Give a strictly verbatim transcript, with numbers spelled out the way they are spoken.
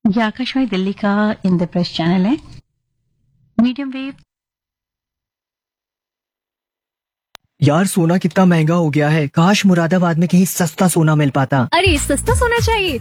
ये आकाशवाणी दिल्ली का इंद्रप्रस्थ चैनल है। Medium wave. यार सोना कितना महंगा हो गया है। काश मुरादाबाद में कहीं सस्ता सोना मिल पाता। अरे सस्ता सोना चाहिए